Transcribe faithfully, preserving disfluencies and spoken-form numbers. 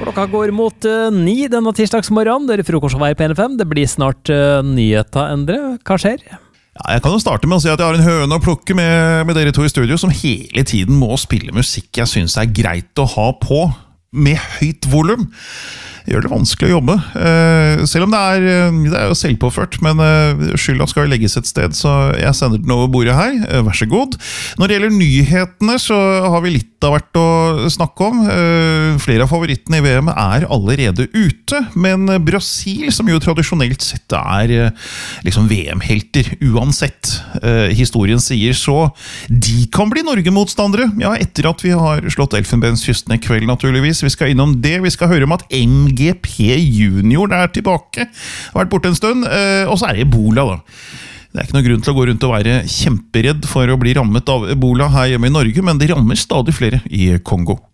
Klokka går mot uh, ni denne tirsdagsmorgen. Det er frokost og vei på N F M. Det blir snart uh, nyheter, Endre. Hva skjer? Ja, jeg kan jo starte med å si at jeg har en høne å plukke med, med dere to i studio, som hele tiden må spille musikk jeg synes er greit å ha på, med høyt volum. Det gjør det vanskelig å jobbe. Uh, selv om det er, det er jo selvpåført, men uh, skylda skal jo legges et sted, så jeg sender den over bordet her. Uh, vær så god. Når det gjelder nyhetene, så har vi litt av hvert å snakke om. Uh, flere av favorittene i V M er allerede ute, men Brasil, som jo tradisjonelt sett er uh, liksom V M-helter, uansett uh, historien sier så, de kan bli Norge-motstandere. Ja, etter at vi har slått Elfenbenskysten i kveld, naturligvis. Vi skal innom det. Vi skal høre om at M G P Junior er tilbake. Har vært borte en stund. Og så er det Ebola, da. Det er ikke noe grunn til å gå rundt og være kjemperedd for å bli rammet av Ebola her hjemme i Norge, men det rammer stadig flere i Kongo.